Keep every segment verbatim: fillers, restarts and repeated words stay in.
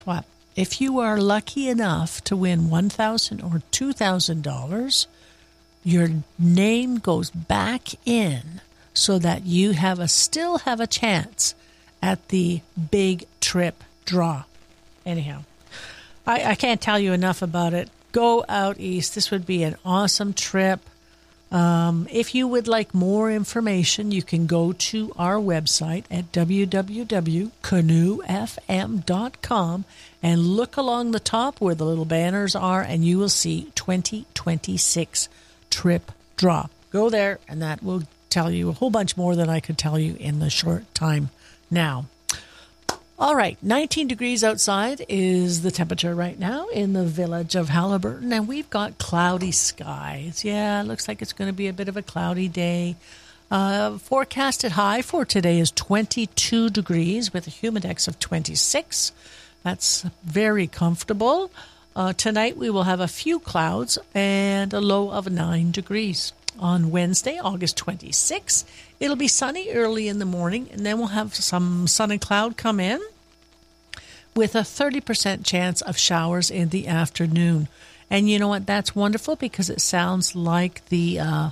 Well, if you are lucky enough to win one thousand dollars or two thousand dollars, your name goes back in so that you have a still have a chance at the big trip draw. Anyhow, I, I can't tell you enough about it. Go out east. This would be an awesome trip. Um, if you would like more information, you can go to our website at w w w dot canoe f m dot com and look along the top where the little banners are, and you will see twenty twenty-six trip draw. Go there, and that will tell you a whole bunch more than I could tell you in the short time now. All right, nineteen degrees outside is the temperature right now in the village of Haliburton, and we've got cloudy skies. Yeah, it looks like it's going to be a bit of a cloudy day. Uh, forecasted high for today is twenty-two degrees with a humidex of twenty-six. That's very comfortable. Uh, tonight we will have a few clouds and a low of nine degrees. On Wednesday, August twenty-sixth, it'll be sunny early in the morning, and then we'll have some sun and cloud come in with a thirty percent chance of showers in the afternoon. And you know what? That's wonderful because it sounds like the uh,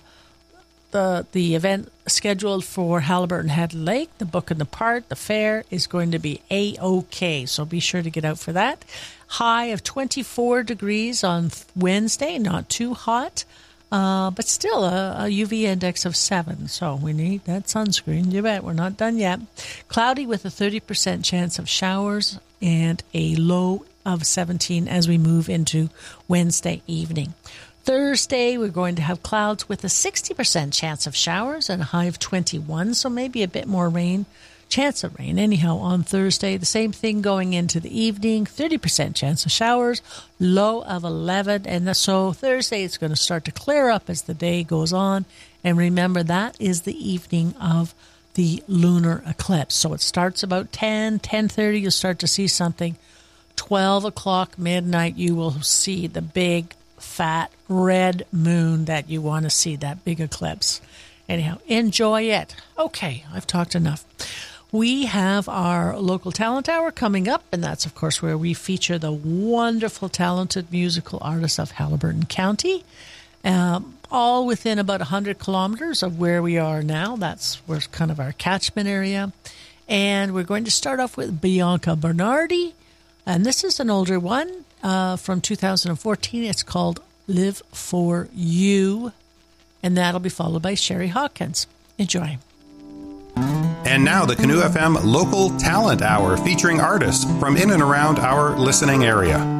the the event scheduled for Haliburton Head Lake, the Book and the Part, the fair, is going to be A-OK. So be sure to get out for that. High of twenty-four degrees on Wednesday, not too hot. Uh, but still a, a U V index of seven, so we need that sunscreen. You bet, we're not done yet. Cloudy with a thirty percent chance of showers and a low of seventeen as we move into Wednesday evening. Thursday, we're going to have clouds with a sixty percent chance of showers and a high of twenty-one, so maybe a bit more rain. Chance of rain. Anyhow, on Thursday, the same thing going into the evening, thirty percent chance of showers, low of eleven. And so Thursday, it's going to start to clear up as the day goes on. And remember, that is the evening of the lunar eclipse. So it starts about ten, ten thirty, you'll start to see something. twelve o'clock midnight, you will see the big, fat, red moon that you want to see, that big eclipse. Anyhow, enjoy it. Okay, I've talked enough. We have our local talent hour coming up, and that's, of course, where we feature the wonderful, talented musical artists of Haliburton County, um, all within about one hundred kilometers of where we are now. That's where kind of our catchment area. And we're going to start off with Bianca Bernardi, and this is an older one uh, from two thousand fourteen. It's called Live For You, and that'll be followed by Sherry Hawkins. Enjoy. And now the Canoe F M Local Talent Hour featuring artists from in and around our listening area.